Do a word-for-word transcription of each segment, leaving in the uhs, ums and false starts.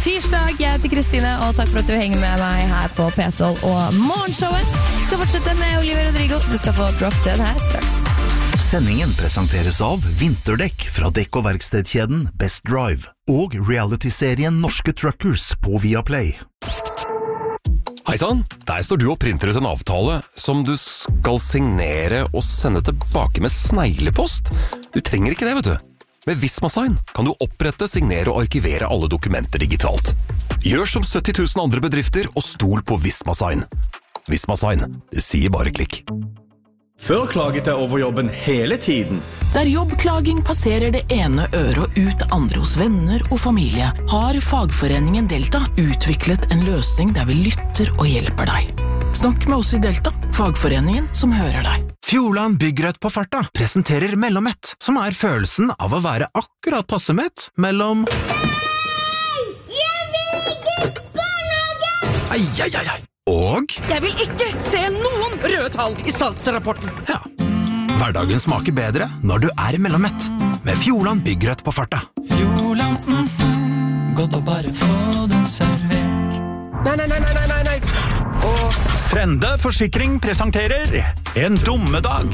tirsdag. Jeg heter Kristine, og takk for at du henger med meg her på P tolv og Morgenshowet. Vi skal fortsette med Olivia Rodrigo. Du skal få Drop Dead her straks. Sendingen presenteres av Vinterdekk fra dekk- og verkstedkjeden Best Drive og reality-serien Norske Truckers på Viaplay. Heisann, der står du og printer ut en avtale som du skal signere og sende tilbake med sneglepost. Du trenger ikke det, vet du. Med Visma-sign kan du opprette, signere og arkivere alle dokumenter digitalt. Gjør som sytti tusen andre bedrifter og stol på Visma-sign. Visma-sign, det sier bare klikk. Før klaget jeg over jobben hele tiden. Der jobbklaging passerer det ene øret og ut det andre hos venner og familie, har fagforeningen Delta utviklet en løsning der vi lytter og hjelper deg. Snakk med oss i Delta, fagforeningen som hører deg. Fjordland Byggrødt på farta presenterer Mellommett, som er følelsen av å være akkurat passe mett mellom... Nei! Jeg vil ikke barnehage! Ai, ai, ai, ai. Og... Jeg vil ikke se noen røde tall i salgsrapporten. Ja. Hverdagen smaker bedre når du er mellommett. Med Fjordland Byggrødt på farta. Fjordland, mm, mm, godt å bare få det servert. Nei, nei, nei, nei, nei, nei. Og Frende Forsikring presenterer En dummedag.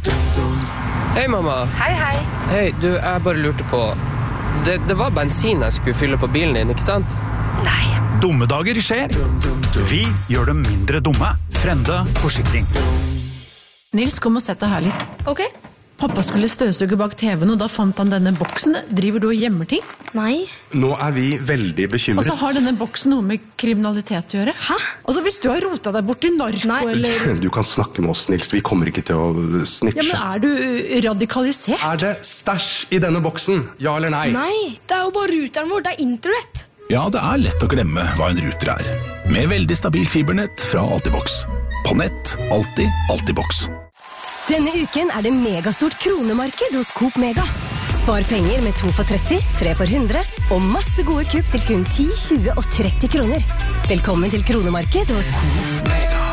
Hei, mamma. Hei, hei. Hei, du, jeg bare lurte på... Det, det var bensin jeg skulle fylle på bilen din, ikke sant? Nei. Dummedager skjer. Vi gjør dem mindre dumme. Frende Forsikring. Nils, kom og sett deg her litt. Ok. Pappa skulle støvsuge bak T V-en, og da fant han denne boksen. Driver du og gjemmer ting? Nei. Nå er vi veldig bekymret. Og så har denne boksen noe med kriminalitet å gjøre. Hæ? Altså, hvis du har rotet deg bort i narko, Nei. eller... Du kan snakke med oss, Nils. Vi kommer ikke til å snitche. Ja, men er du uh, radikalisert? Er det stæsj i denne boksen? Ja eller nei? Nei, det er jo bare ruteren vår, det er internett. Ja, det er lett å glemme hva en ruter er. Med veldig stabil fibernett fra Altibox. På nett, alltid, Altibox. Denne uken er det megastort kronemarked hos Coop Mega. Spar penger med to for tretti, tre for hundre, og masse gode kupp til kun ti, tjue og tretti kroner. Velkommen til kronemarked hos Coop Mega.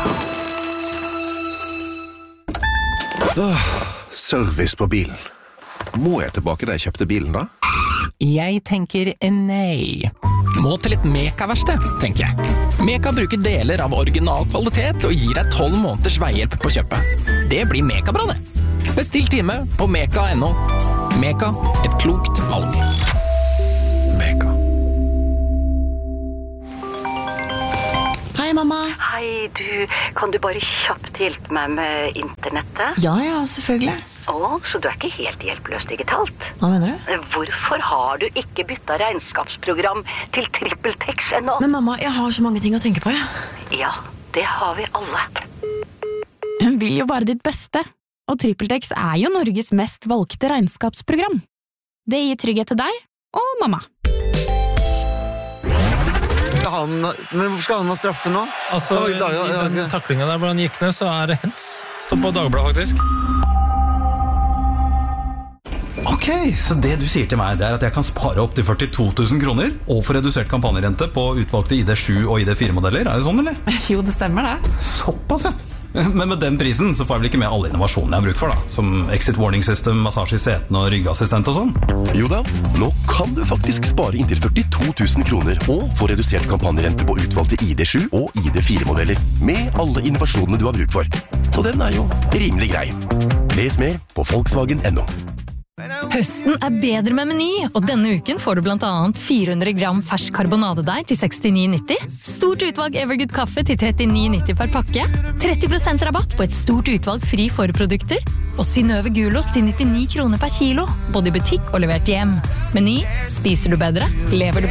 Åh, service på bilen. Må jeg tilbake da jeg kjøpte bilen da? Jeg tenker nei. Må til et Meka-verksted, tenker jeg. Meka bruker deler av original kvalitet og gir deg tolv måneders veihjelp på kjøpet. Det blir Meka-bra, det. Bestill time på meka punktum no. Meka, et klokt valg. Meka. Hei, mamma. Hei, du. Kan du bare kjapt hjelpe meg med internettet? Ja, ja, selvfølgelig. Å, så du er ikke helt hjelpeløs digitalt? Hva mener du? Hvorfor har du ikke byttet regnskapsprogram til TrippelTex ennå? Men mamma, jeg har så mange ting å tenke på, jeg. Ja, det har vi alle. Hun vil jo bare ditt beste, og TrippelTex er jo Norges mest valgte regnskapsprogram. Det gir trygghet til deg og mamma. Han, men hvorfor skal han ha straffe nå? Altså, Oi, da, ja, i ja, den ja. taklingen der hvor han gikk ned, så er det hens. Stopp på Dagbladet, faktisk. Ok, så det du sier til meg, det er at jeg kan spare opp til førtito tusen kroner og få redusert kampanjerente på utvalgte I D sju og I D fire modeller, er det sånn, eller? Jo, det stemmer det. Såpass, ja. Men med den prisen så får jeg vel ikke med alle innovasjonene jeg har bruk for da, som exit warning system, massasje I setene og ryggassistent og sånn. Jo da, nå kan du faktisk spare inntil førtito tusen kroner og få redusert kampanjerente på utvalgte I D sju og I D fire modeller med alle innovasjonene du har bruk for. Så den er jo rimelig grei. Les mer på Volkswagen punktum no. Høsten er bedre med Meny, og denne uken får du blant annet fire hundre gram fersk karbonadedeig til sekstini nitti, stort utvalg Evergood kaffe til trettini nitti per pakke, tretti prosent rabatt på et stort utvalg fri forprodukter, og Synnøve Gulost til nittini kroner per kilo, både I butikk og levert hjem. Meny, spiser du bedre, lever du bedre.